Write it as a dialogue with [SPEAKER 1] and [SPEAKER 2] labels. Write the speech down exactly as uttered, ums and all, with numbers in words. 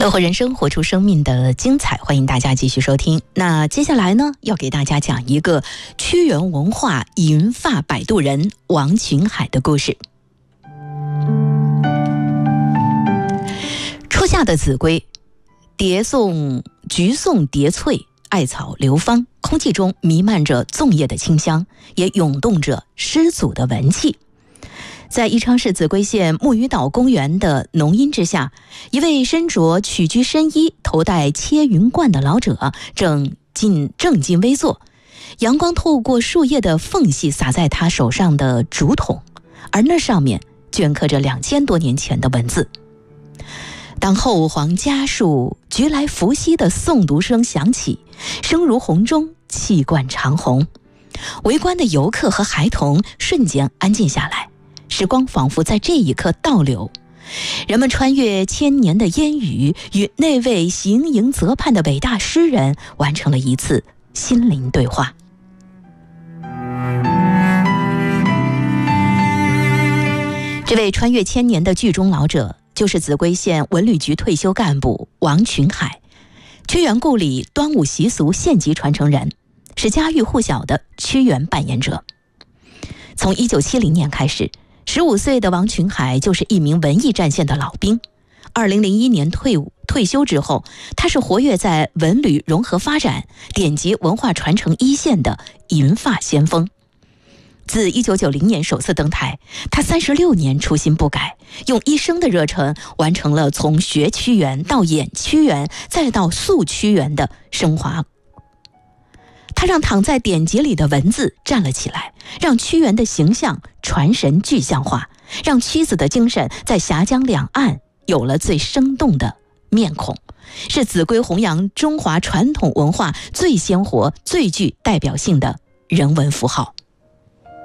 [SPEAKER 1] 乐活人生，活出生命的精彩，欢迎大家继续收听。那接下来呢，要给大家讲一个屈原文化银发摆渡人王群海的故事。初夏的子规，蝶送菊送蝶翠，艾草流芳，空气中弥漫着粽叶的清香，也涌动着诗祖的文气。在宜昌市秭归县木鱼岛公园的浓荫之下，一位身着曲裾深衣、头戴切云冠的老者正进正襟危坐，阳光透过树叶的缝隙洒在他手上的竹筒，而那上面镌刻着两千多年前的文字。当后黄家树菊来拂兮的诵读声响起，声如洪钟，气贯长虹，围观的游客和孩童瞬间安静下来，时光仿佛在这一刻倒流，人们穿越千年的烟雨，与那位行营泽畔的伟大诗人完成了一次心灵对话。这位穿越千年的剧中老者，就是秭归县文旅局退休干部王群海，屈原故里端午习俗县级传承人，是家喻户晓的屈原扮演者。从一九七零年开始，十五岁的王群海就是一名文艺战线的老兵。二零零一年退伍退休之后，他是活跃在文旅融合发展、典籍文化传承一线的银发先锋。自一九九零年首次登台，他三十六年初心不改，用一生的热忱完成了从学屈原到演屈原再到溯屈原的升华。他让躺在典籍里的文字站了起来，让屈原的形象传神具象化，让屈子的精神在峡江两岸有了最生动的面孔，是秭归弘扬中华传统文化最鲜活、最具代表性的人文符号。